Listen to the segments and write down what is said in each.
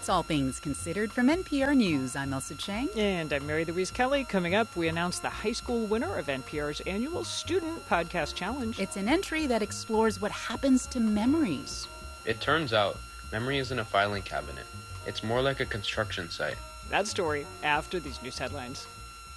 It's All Things Considered from NPR News. I'm Elsa Chang. And I'm Mary Louise Kelly. Coming up, we announced the high school winner of NPR's annual Student Podcast Challenge. It's an entry that explores what happens to memories. It turns out memory isn't a filing cabinet. It's more like a construction site. That story after these news headlines.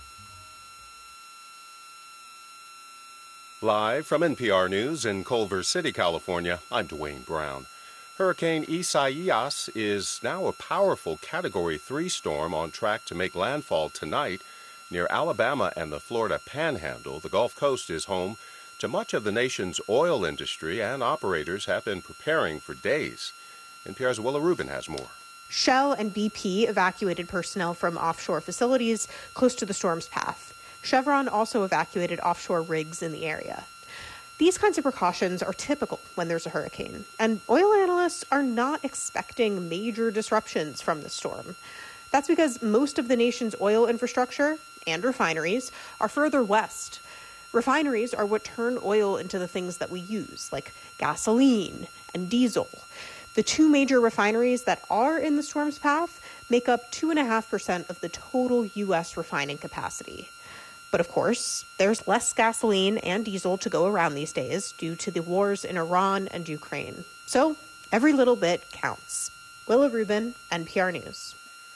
Live from NPR News in Culver City, California, I'm Dwayne Brown. Hurricane Isaias is now a powerful Category 3 storm on track to make landfall tonight near Alabama and the Florida Panhandle. The Gulf Coast is home to much of the nation's oil industry, and operators have been preparing for days. NPR's Willa Rubin has more. Shell and BP evacuated personnel from offshore facilities close to the storm's path. Chevron also evacuated offshore rigs in the area. These kinds of precautions are typical when there's a hurricane, and oil analysts are not expecting major disruptions from the storm. That's because most of the nation's oil infrastructure and refineries are further west. Refineries are what turn oil into the things that we use, like gasoline and diesel. The two major refineries that are in the storm's path make up 2.5% of the total U.S. refining capacity. But of course, there's less gasoline and diesel to go around these days due to the wars in Iran and Ukraine. So every little bit counts. Willa Rubin, NPR News.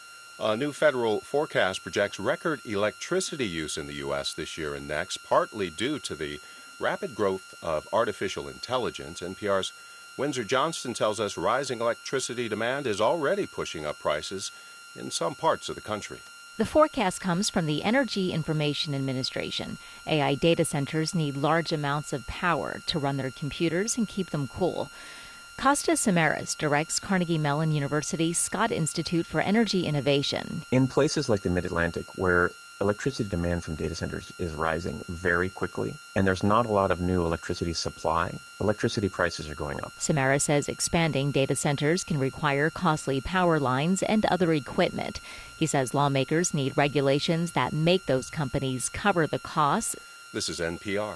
A new federal forecast projects record electricity use in the U.S. this year and next, partly due to the rapid growth of artificial intelligence. NPR's Windsor Johnston tells us rising electricity demand is already pushing up prices in some parts of the country. The forecast comes from the Energy Information Administration. AI data centers need large amounts of power to run their computers and keep them cool. Costa Samaras directs Carnegie Mellon University's Scott Institute for Energy Innovation. In places like the Mid-Atlantic, where electricity demand from data centers is rising very quickly, and there's not a lot of new electricity supply, electricity prices are going up. Samara says expanding data centers can require costly power lines and other equipment. He says lawmakers need regulations that make those companies cover the costs. This is NPR.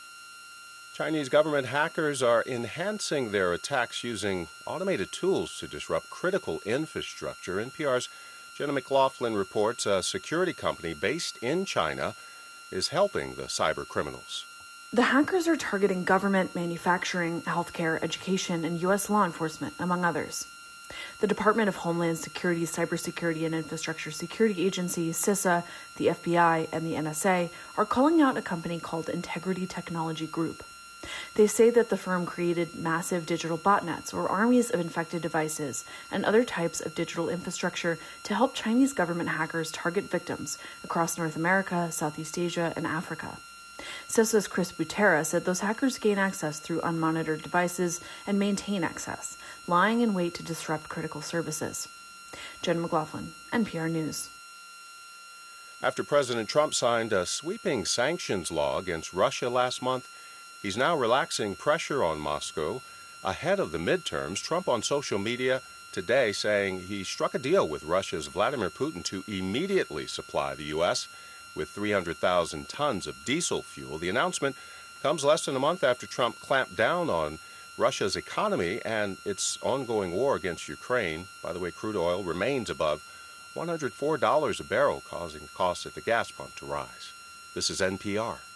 Chinese government hackers are enhancing their attacks using automated tools to disrupt critical infrastructure. NPR's Jenna McLaughlin reports a security company based in China is helping the cyber criminals. The hackers are targeting government, manufacturing, healthcare, education, and U.S. law enforcement, among others. The Department of Homeland Security's Cybersecurity and Infrastructure Security Agency, CISA, the FBI, and the NSA are calling out a company called Integrity Technology Group. They say that the firm created massive digital botnets, or armies of infected devices, and other types of digital infrastructure to help Chinese government hackers target victims across North America, Southeast Asia, and Africa. CISA's Chris Butera said those hackers gain access through unmonitored devices and maintain access, lying in wait to disrupt critical services. Jen McLaughlin, NPR News. After President Trump signed a sweeping sanctions law against Russia last month, he's now relaxing pressure on Moscow ahead of the midterms. Trump on social media today saying he struck a deal with Russia's Vladimir Putin to immediately supply the U.S. with 300,000 tons of diesel fuel. The announcement comes less than a month after Trump clamped down on Russia's economy and its ongoing war against Ukraine. By the way, crude oil remains above $104 a barrel, causing costs at the gas pump to rise. This is NPR.